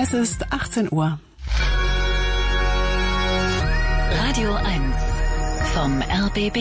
Es ist 18 Uhr. Radio 1 vom RBB.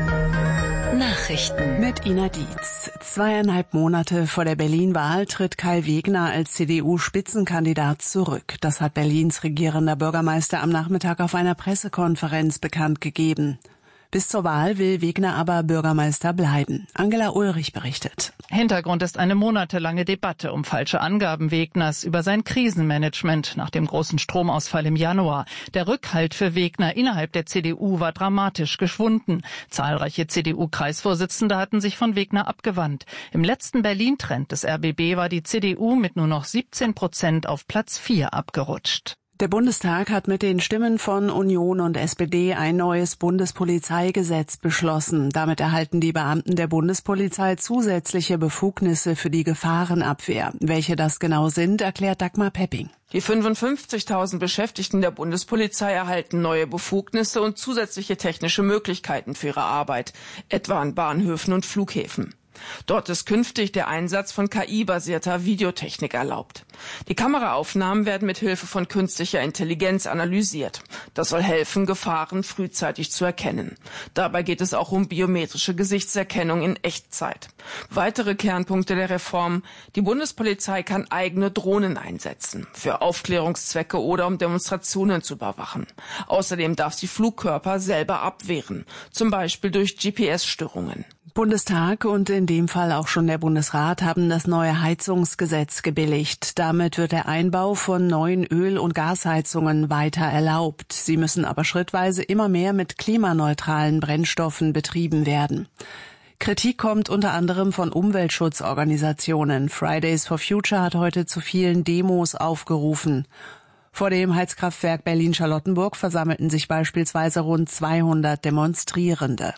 Nachrichten mit Ina Dietz. 2,5 Monate vor der Berlin-Wahl tritt Kai Wegner als CDU-Spitzenkandidat zurück. Das hat Berlins regierender Bürgermeister am Nachmittag auf einer Pressekonferenz bekannt gegeben. Bis zur Wahl will Wegner aber Bürgermeister bleiben. Angela Ulrich berichtet. Hintergrund ist eine monatelange Debatte um falsche Angaben Wegners über sein Krisenmanagement nach dem großen Stromausfall im Januar. Der Rückhalt für Wegner innerhalb der CDU war dramatisch geschwunden. Zahlreiche CDU-Kreisvorsitzende hatten sich von Wegner abgewandt. Im letzten Berlin-Trend des RBB war die CDU mit nur noch 17% auf Platz 4 abgerutscht. Der Bundestag hat mit den Stimmen von Union und SPD ein neues Bundespolizeigesetz beschlossen. Damit erhalten die Beamten der Bundespolizei zusätzliche Befugnisse für die Gefahrenabwehr. Welche das genau sind, erklärt Dagmar Pepping. Die 55.000 Beschäftigten der Bundespolizei erhalten neue Befugnisse und zusätzliche technische Möglichkeiten für ihre Arbeit, etwa an Bahnhöfen und Flughäfen. Dort ist künftig der Einsatz von KI-basierter Videotechnik erlaubt. Die Kameraaufnahmen werden mit Hilfe von künstlicher Intelligenz analysiert. Das soll helfen, Gefahren frühzeitig zu erkennen. Dabei geht es auch um biometrische Gesichtserkennung in Echtzeit. Weitere Kernpunkte der Reform: Die Bundespolizei kann eigene Drohnen einsetzen, für Aufklärungszwecke oder um Demonstrationen zu überwachen. Außerdem darf sie Flugkörper selber abwehren, zum Beispiel durch GPS-Störungen. Bundestag und in dem Fall auch schon der Bundesrat haben das neue Heizungsgesetz gebilligt. Damit wird der Einbau von neuen Öl- und Gasheizungen weiter erlaubt. Sie müssen aber schrittweise immer mehr mit klimaneutralen Brennstoffen betrieben werden. Kritik kommt unter anderem von Umweltschutzorganisationen. Fridays for Future hat heute zu vielen Demos aufgerufen. Vor dem Heizkraftwerk Berlin-Charlottenburg versammelten sich beispielsweise rund 200 Demonstrierende.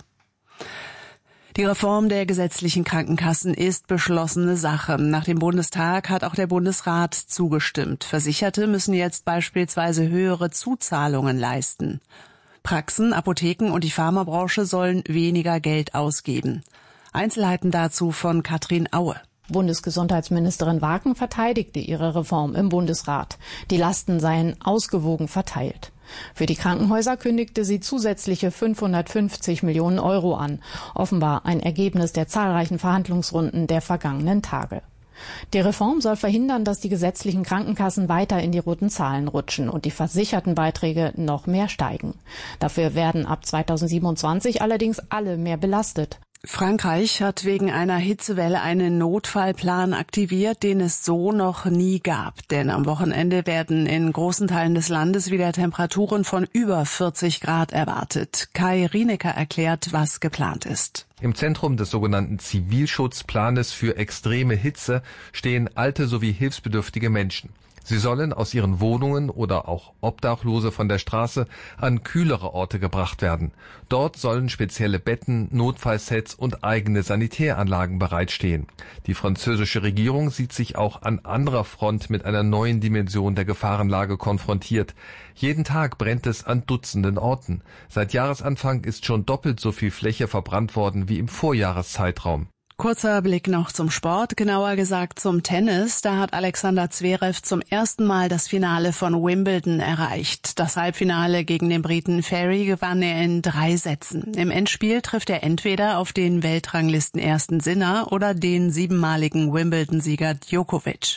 Die Reform der gesetzlichen Krankenkassen ist beschlossene Sache. Nach dem Bundestag hat auch der Bundesrat zugestimmt. Versicherte müssen jetzt beispielsweise höhere Zuzahlungen leisten. Praxen, Apotheken und die Pharmabranche sollen weniger Geld ausgeben. Einzelheiten dazu von Katrin Aue. Bundesgesundheitsministerin Waken verteidigte ihre Reform im Bundesrat. Die Lasten seien ausgewogen verteilt. Für die Krankenhäuser kündigte sie zusätzliche 550 Millionen Euro an. Offenbar ein Ergebnis der zahlreichen Verhandlungsrunden der vergangenen Tage. Die Reform soll verhindern, dass die gesetzlichen Krankenkassen weiter in die roten Zahlen rutschen und die versicherten Beiträge noch mehr steigen. Dafür werden ab 2027 allerdings alle mehr belastet. Frankreich hat wegen einer Hitzewelle einen Notfallplan aktiviert, den es so noch nie gab. Denn am Wochenende werden in großen Teilen des Landes wieder Temperaturen von über 40 Grad erwartet. Kai Rienecker erklärt, was geplant ist. Im Zentrum des sogenannten Zivilschutzplanes für extreme Hitze stehen alte sowie hilfsbedürftige Menschen. Sie sollen aus ihren Wohnungen oder auch Obdachlose von der Straße an kühlere Orte gebracht werden. Dort sollen spezielle Betten, Notfallsets und eigene Sanitäranlagen bereitstehen. Die französische Regierung sieht sich auch an anderer Front mit einer neuen Dimension der Gefahrenlage konfrontiert. Jeden Tag brennt es an Dutzenden Orten. Seit Jahresanfang ist schon doppelt so viel Fläche verbrannt worden wie im Vorjahreszeitraum. Kurzer Blick noch zum Sport, genauer gesagt zum Tennis. Da hat Alexander Zverev zum ersten Mal das Finale von Wimbledon erreicht. Das Halbfinale gegen den Briten Ferry gewann er in 3 Sätzen. Im Endspiel trifft er entweder auf den Weltranglisten-ersten Sinner oder den 7-maligen Wimbledon-Sieger Djokovic.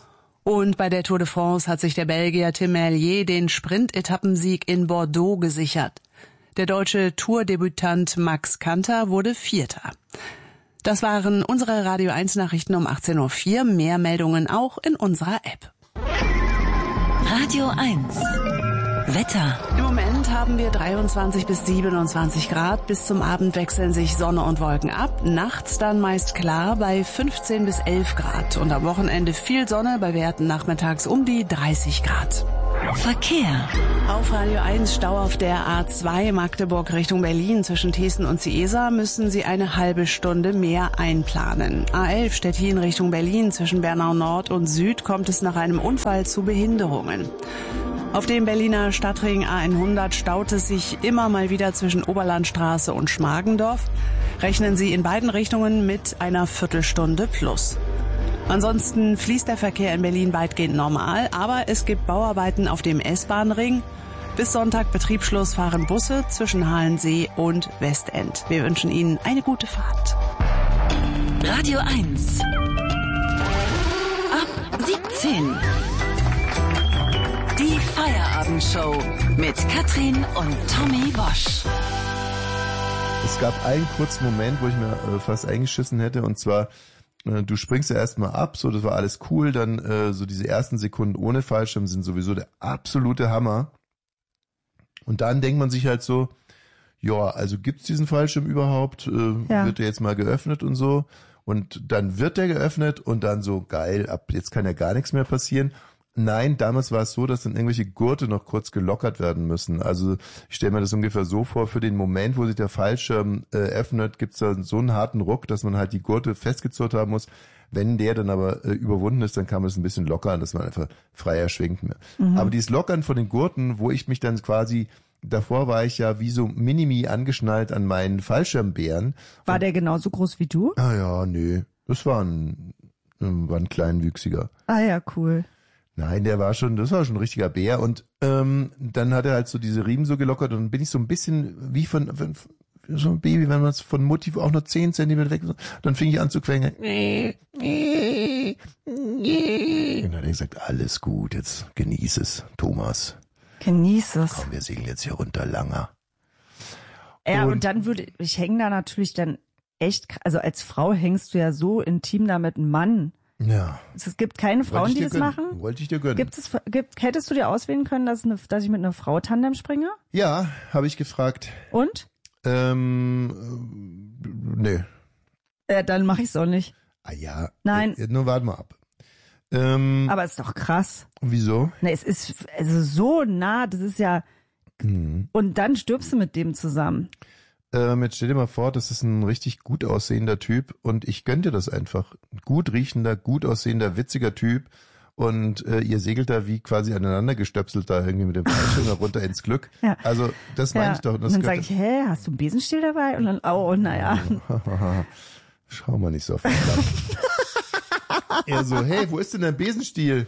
Und bei der Tour de France hat sich der Belgier Tim Merlier den Sprint-Etappensieg in Bordeaux gesichert. Der deutsche Tourdebütant Max Kanter wurde Vierter. Das waren unsere Radio 1 Nachrichten um 18.04 Uhr. Mehr Meldungen auch in unserer App. Radio 1 Wetter. Im Moment haben wir 23 bis 27 Grad. Bis zum Abend wechseln sich Sonne und Wolken ab. Nachts dann meist klar bei 15 bis 11 Grad. Und am Wochenende viel Sonne, bei Werten nachmittags um die 30 Grad. Verkehr. Auf Radio 1 Stau auf der A2 Magdeburg Richtung Berlin zwischen Thesen und Ciesa müssen Sie eine halbe Stunde mehr einplanen. A11 Stettin Richtung Berlin zwischen Bernau Nord und Süd kommt es nach einem Unfall zu Behinderungen. Auf dem Berliner Stadtring A100 staut es sich immer mal wieder zwischen Oberlandstraße und Schmargendorf. Rechnen Sie in beiden Richtungen mit einer Viertelstunde plus. Ansonsten fließt der Verkehr in Berlin weitgehend normal, aber es gibt Bauarbeiten auf dem S-Bahn-Ring. Bis Sonntag Betriebsschluss fahren Busse zwischen Halensee und Westend. Wir wünschen Ihnen eine gute Fahrt. Radio 1. Ab 17. Die Feierabendshow mit Katrin und Tommy Wosch. Es gab einen kurzen Moment, wo ich mir fast eingeschissen hätte, und zwar, du springst ja erstmal ab, so, das war alles cool, dann so diese ersten Sekunden ohne Fallschirm sind sowieso der absolute Hammer. Und dann denkt man sich halt so, ja, also gibt's diesen Fallschirm überhaupt? Wird der jetzt mal geöffnet und so? Und dann wird der geöffnet und dann so, geil, ab jetzt kann ja gar nichts mehr passieren. Nein, damals war es so, dass dann irgendwelche Gurte noch kurz gelockert werden müssen. Also ich stelle mir das ungefähr so vor, für den Moment, wo sich der Fallschirm öffnet, gibt's da so einen harten Ruck, dass man halt die Gurte festgezurrt haben muss. Wenn der dann aber überwunden ist, dann kann man es ein bisschen lockern, dass man einfach freier schwingt mehr. Aber dieses Lockern von den Gurten, wo ich mich dann quasi, davor war ich ja wie so Minimi angeschnallt an meinen Fallschirmbären. War der genauso groß wie du? Ah ja, nee, das war ein kleinwüchsiger. Ah ja, cool. Nein, das war schon ein richtiger Bär, und dann hat er halt so diese Riemen so gelockert, und dann bin ich so ein bisschen wie von so ein Baby, wenn man es von Mutti auch nur 10 Zentimeter weg, dann fing ich an zu quengeln. Und dann hat er gesagt, alles gut, jetzt genieß es, Thomas. Genieß es. Komm, wir segeln jetzt hier runter, Langer. Ja, und dann ich hänge da natürlich dann echt, also als Frau hängst du ja so intim da mit einem Mann. Ja. Es gibt keine Frauen, die das machen. Wollte ich dir gönnen. Hättest du dir auswählen können, dass ich mit einer Frau Tandem springe? Ja, habe ich gefragt. Und? Nee. Dann mache ich es auch nicht. Ah ja. Nein. Nur warte mal ab. Aber es ist doch krass. Wieso? Ne, es ist also so nah, das ist ja. Und dann stirbst du mit dem zusammen. Jetzt stell dir mal vor, das ist ein richtig gut aussehender Typ, und ich gönn dir das einfach. Gut riechender, gut aussehender, witziger Typ, und ihr segelt da wie quasi aneinander gestöpselt da irgendwie mit dem Fallschirm runter ins Glück. Ja. Also das meine ich doch. Und dann sage ich, hast du einen Besenstiel dabei? Und dann, naja. Schau mal nicht so auf den Klapp. Er so, hey, wo ist denn dein Besenstiel?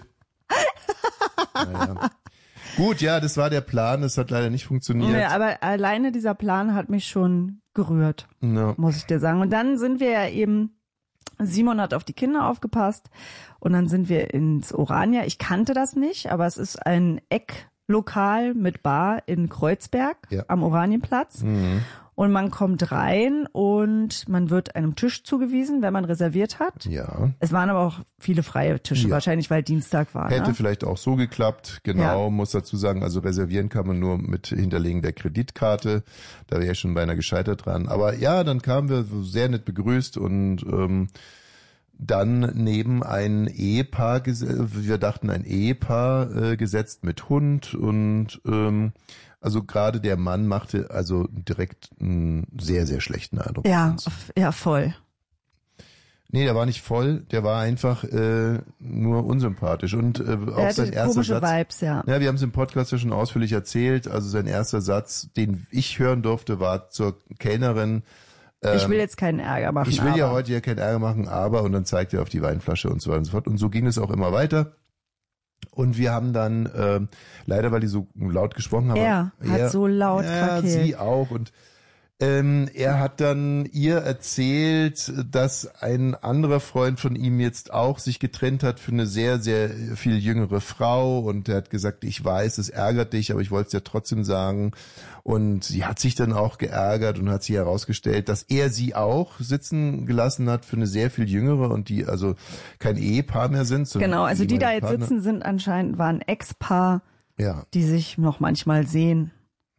Naja. Gut, ja, das war der Plan, das hat leider nicht funktioniert. Ja, aber alleine dieser Plan hat mich schon gerührt, muss ich dir sagen. Und dann sind wir ja eben, Simon hat auf die Kinder aufgepasst, und dann sind wir ins Orania. Ich kannte das nicht, aber es ist ein Ecklokal mit Bar in Kreuzberg am Oranienplatz. Und man kommt rein und man wird einem Tisch zugewiesen, wenn man reserviert hat. Ja. Es waren aber auch viele freie Tische, wahrscheinlich weil Dienstag war. Hätte vielleicht auch so geklappt, genau, muss dazu sagen, also reservieren kann man nur mit Hinterlegen der Kreditkarte, da wäre ich schon beinahe gescheitert dran. Aber ja, dann kamen wir sehr nett begrüßt, und dann neben ein Ehepaar, wir dachten ein Ehepaar gesetzt mit Hund, und also gerade der Mann machte also direkt einen sehr, sehr schlechten Eindruck. Ja, voll. Nee, der war nicht voll, der war einfach nur unsympathisch. Und auch sein erster komische Satz. Vibes, ja. Ja, wir haben es im Podcast ja schon ausführlich erzählt. Also sein erster Satz, den ich hören durfte, war zur Kellnerin. Ich will jetzt keinen Ärger machen. Ich will ja heute ja keinen Ärger machen, aber, und dann zeigt er auf die Weinflasche und so weiter und so fort. Und so ging es auch immer weiter. Und wir haben dann, leider, weil die so laut gesprochen haben. Er hat so laut krakeelt. Ja, sie auch. Und er hat dann ihr erzählt, dass ein anderer Freund von ihm jetzt auch sich getrennt hat für eine sehr, sehr viel jüngere Frau. Und er hat gesagt, ich weiß, es ärgert dich, aber ich wollte es dir trotzdem sagen. Und sie hat sich dann auch geärgert und hat sich herausgestellt, dass er sie auch sitzen gelassen hat für eine sehr viel jüngere, und die also kein Ehepaar mehr sind. Genau, also die da jetzt sitzen, sind anscheinend, waren Ex-Paar, die sich noch manchmal sehen.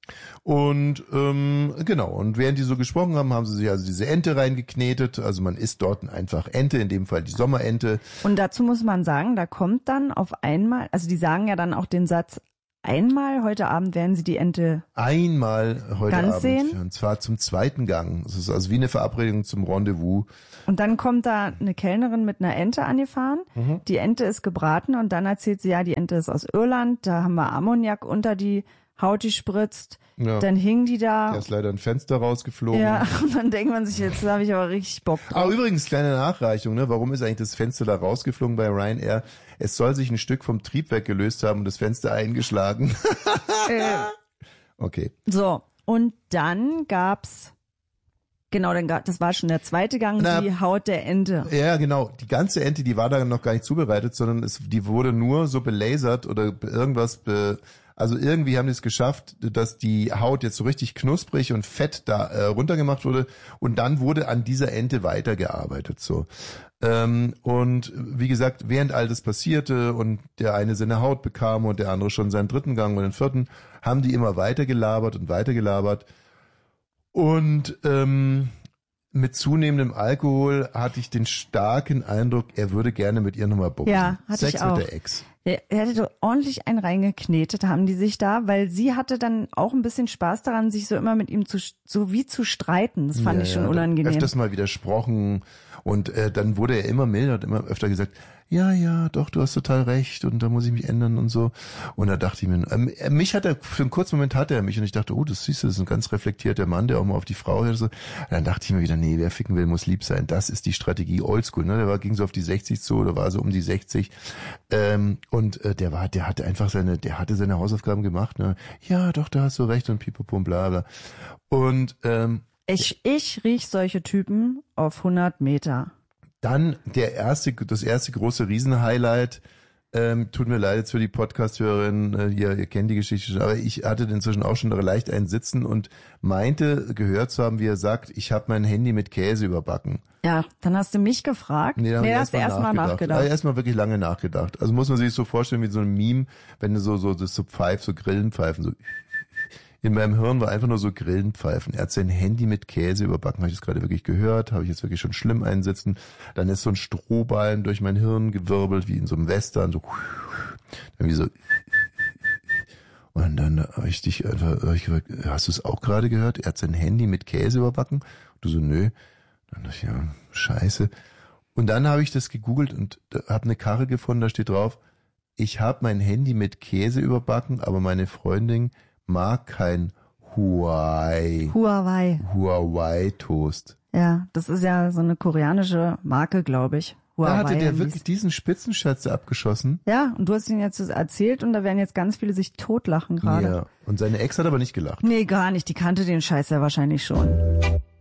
Und genau, und während die so gesprochen haben, haben sie sich also diese Ente reingeknetet. Also man isst dort einfach Ente, in dem Fall die Sommerente. Und dazu muss man sagen, da kommt dann auf einmal, also die sagen ja dann auch den Satz, einmal heute Abend werden sie die Ente einmal heute ganz Abend sehen. Und zwar zum zweiten Gang. Das ist also wie eine Verabredung zum Rendezvous. Und dann kommt da eine Kellnerin mit einer Ente angefahren. Die Ente ist gebraten, und dann erzählt sie, ja, die Ente ist aus Irland, da haben wir Ammoniak unter die Haut die spritzt, Ja. dann hing die da. Da ist leider ein Fenster rausgeflogen. Ja, und dann denkt man sich, jetzt habe ich aber richtig Bock drauf. Aber übrigens, kleine Nachreichung, ne? Warum ist eigentlich das Fenster da rausgeflogen bei Ryanair? Es soll sich ein Stück vom Triebwerk gelöst haben und das Fenster eingeschlagen. Okay. So, und dann gab's, genau, das war schon der zweite Gang, die Haut der Ente. Ja, genau. Die ganze Ente, die war da noch gar nicht zubereitet, sondern die wurde nur so belasert oder irgendwas, also irgendwie haben die es geschafft, dass die Haut jetzt so richtig knusprig und fett da runtergemacht wurde und dann wurde an dieser Ente weitergearbeitet, so. Und wie gesagt, während all das passierte und der eine seine Haut bekam und der andere schon seinen dritten Gang und den vierten, haben die immer weitergelabert und mit zunehmendem Alkohol hatte ich den starken Eindruck, er würde gerne mit ihr nochmal bumsen. Ja, hatte Sex ich auch. mit der Ex. Er hätte so ordentlich einen reingeknetet, haben die sich da, weil sie hatte dann auch ein bisschen Spaß daran, sich so immer mit ihm zu streiten. Das fand ich schon unangenehm. Öfters mal widersprochen und dann wurde er immer milder und immer öfter gesagt, ja, doch, du hast total recht und da muss ich mich ändern und so. Und da dachte ich mir, für einen kurzen Moment hatte er mich und ich dachte, oh, das siehst du, das ist ein ganz reflektierter Mann, der auch mal auf die Frau hört. So. Dann dachte ich mir wieder, nee, wer ficken will, muss lieb sein. Das ist die Strategie oldschool. Ne? Ging so auf die 60 zu oder war so um die 60. Der hatte seine Hausaufgaben gemacht. Ne? Ja, doch, da hast du recht und pipopum, bla bla. Und ich riech solche Typen auf 100 Meter. Dann das erste große Riesenhighlight, tut mir leid jetzt für die Podcast-Hörerinnen, ihr kennt die Geschichte schon, aber ich hatte inzwischen auch schon leicht einen Sitzen und meinte, gehört zu haben, wie er sagt, ich habe mein Handy mit Käse überbacken. Ja, dann hast du mich gefragt. Nee, hast du erstmal nachgedacht. Also erstmal wirklich lange nachgedacht. Also muss man sich so vorstellen wie so ein Meme, wenn du so Grillenpfeifen, so. In meinem Hirn war einfach nur so Grillenpfeifen. Er hat sein Handy mit Käse überbacken. Habe ich das gerade wirklich gehört? Habe ich jetzt wirklich schon schlimm einsitzen? Dann ist so ein Strohballen durch mein Hirn gewirbelt, wie in so einem Western. So. Dann wie so. Und dann habe ich gefragt, hast du es auch gerade gehört? Er hat sein Handy mit Käse überbacken. Du so, nö. Dann dachte ich, ja, scheiße. Und dann habe ich das gegoogelt und habe eine Karre gefunden, da steht drauf, ich habe mein Handy mit Käse überbacken, aber meine Freundin mag kein Huawei Toast. Ja, das ist ja so eine koreanische Marke, glaube ich. Huawei. Da hatte der wirklich diesen Spitzenschatz abgeschossen. Ja, und du hast ihn jetzt erzählt und da werden jetzt ganz viele sich totlachen gerade. Ja, und seine Ex hat aber nicht gelacht. Nee, gar nicht. Die kannte den Scheiß ja wahrscheinlich schon.